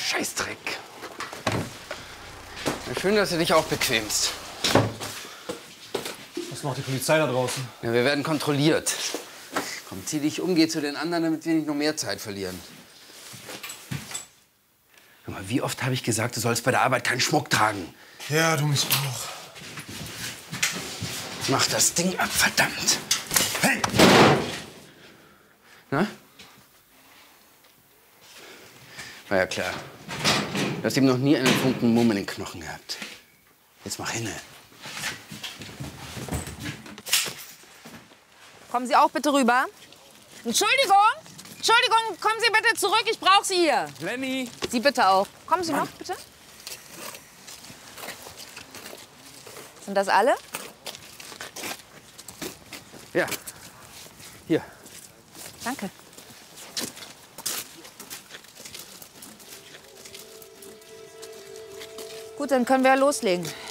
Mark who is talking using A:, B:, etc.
A: Scheißdreck. Na, schön, dass du dich auch bequemst.
B: Was macht die Polizei da draußen?
A: Ja, wir werden kontrolliert. Komm, zieh dich um, geh zu den anderen, damit wir nicht noch mehr Zeit verlieren. Hör mal, wie oft habe ich gesagt, du sollst bei der Arbeit keinen Schmuck tragen?
B: Ja, du mich auch.
A: Mach das Ding ab, verdammt! Hey! Na? War ja klar. Du hast ihm noch nie einen Funken Mumm in den Knochen gehabt. Jetzt mach hinne.
C: Kommen Sie auch bitte rüber. Entschuldigung! Entschuldigung, kommen Sie bitte zurück, ich brauche Sie hier.
B: Lenny!
C: Sie bitte auch. Kommen Sie noch, bitte. Sind das alle?
A: Ja. Hier.
C: Danke. Gut, dann können wir ja loslegen.